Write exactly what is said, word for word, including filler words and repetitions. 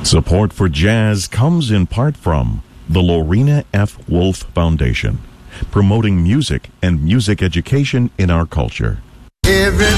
Support for jazz comes in part from the Lorena F. Wolf Foundation, promoting music and music education in our culture. Everybody